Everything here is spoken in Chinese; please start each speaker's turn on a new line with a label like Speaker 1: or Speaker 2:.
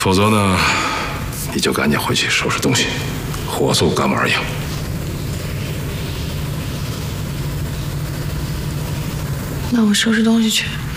Speaker 1: 否则呢，你就赶紧回去收拾东西，火速赶往二营。
Speaker 2: 那我收拾东西去。